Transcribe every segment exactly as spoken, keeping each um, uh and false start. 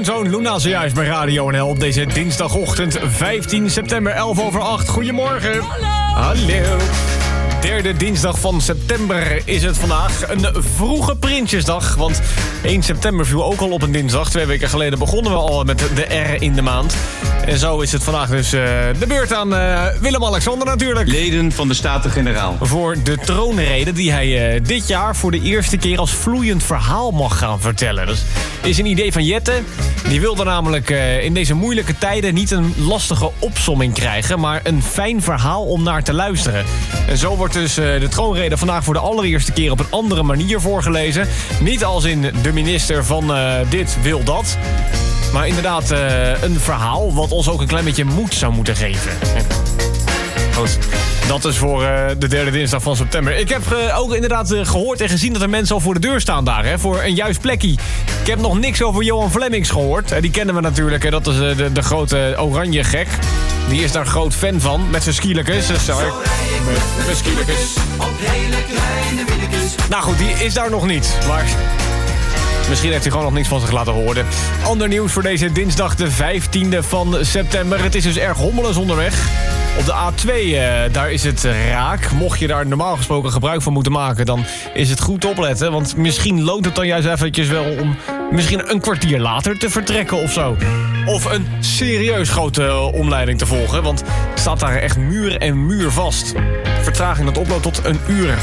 Zoon Luna zojuist bij Radio N L op deze dinsdagochtend vijftien september, elf over acht. Goedemorgen. Hallo. Hallo. Derde dinsdag van september is het vandaag. Een vroege Prinsjesdag, want één september viel ook al op een dinsdag. Twee weken geleden begonnen we al met de R in de maand. En zo is het vandaag dus uh, de beurt aan uh, Willem-Alexander natuurlijk. Leden van de Staten-Generaal. Voor de troonrede die hij uh, dit jaar voor de eerste keer als vloeiend verhaal mag gaan vertellen. Dat is een idee van Jette. Die wilde namelijk uh, in deze moeilijke tijden niet een lastige opsomming krijgen, maar een fijn verhaal om naar te luisteren. En zo wordt dus uh, de troonrede vandaag voor de allereerste keer op een andere manier voorgelezen. Niet als in de minister van uh, dit wil dat, maar inderdaad uh, een verhaal wat ons ook een klein beetje moed zou moeten geven. Goed, dat is voor uh, de derde dinsdag van september. Ik heb uh, ook inderdaad uh, gehoord en gezien dat er mensen al voor de deur staan daar, hè, voor een juist plekje. Ik heb nog niks over Johan Flemmings gehoord. Uh, die kennen we natuurlijk, hè, dat is uh, de, de grote oranje gek. Die is daar groot fan van, met zijn skielikes. Dus, uh, met met skielikes. Op hele kleine wielekes. Nou goed, die is daar nog niet, maar misschien heeft hij gewoon nog niks van zich laten horen. Ander nieuws voor deze dinsdag de vijftiende van september. Het is dus erg hommeles onderweg. Op de A twee, uh, daar is het raak. Mocht je daar normaal gesproken gebruik van moeten maken, dan is het goed opletten. Want misschien loont het dan juist eventjes wel om misschien een kwartier later te vertrekken of zo. Of een serieus grote uh, omleiding te volgen. Want het staat daar echt muur en muur vast. Vertraging dat oploopt tot een uur.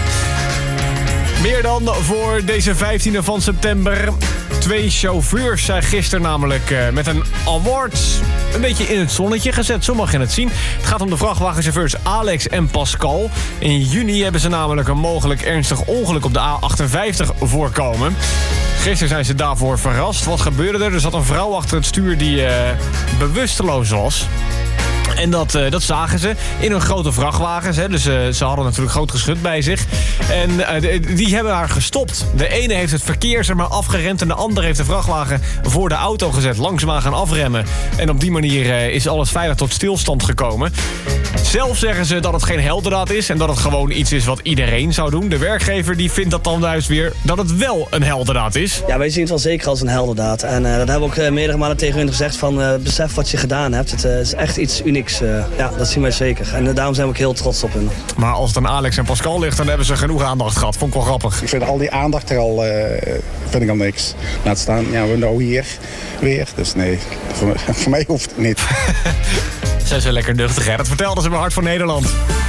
Meer dan voor deze vijftiende van september. Twee chauffeurs zijn gisteren namelijk uh, met een award een beetje in het zonnetje gezet. Zo mag je het zien. Het gaat om de vrachtwagenchauffeurs Alex en Pascal. In juni hebben ze namelijk een mogelijk ernstig ongeluk op de A achtenvijftig voorkomen. Gisteren zijn ze daarvoor verrast. Wat gebeurde er? Er zat een vrouw achter het stuur die uh, bewusteloos was. En dat, uh, dat zagen ze in hun grote vrachtwagens. Hè. Dus uh, ze hadden natuurlijk groot geschut bij zich. En uh, de, die hebben haar gestopt. De ene heeft het verkeer zeg maar, afgeremd en de andere heeft de vrachtwagen voor de auto gezet. Langzaamaan gaan afremmen. En op die manier uh, is alles veilig tot stilstand gekomen. Zelf zeggen ze dat het geen heldendaad is en dat het gewoon iets is wat iedereen zou doen. De werkgever die vindt dat dan juist weer dat het wel een heldendaad is. Ja, wij zien het wel zeker als een heldendaad. En uh, dat hebben we ook uh, meerdere malen tegen hun gezegd van uh, besef wat je gedaan hebt. Het uh, is echt iets unieks. Uh, ja, dat zien wij zeker. En uh, daarom zijn we ook heel trots op hun. Maar als het aan Alex en Pascal ligt, dan hebben ze genoeg aandacht gehad. Vond ik wel grappig. Ik vind al die aandacht er al, uh, vind ik al niks. Laat staan, ja, we nou hier weer. Dus nee, voor, voor mij hoeft het niet. Zijn ze lekker nuchter, hè? Dat vertelden ze bij Hart van Nederland.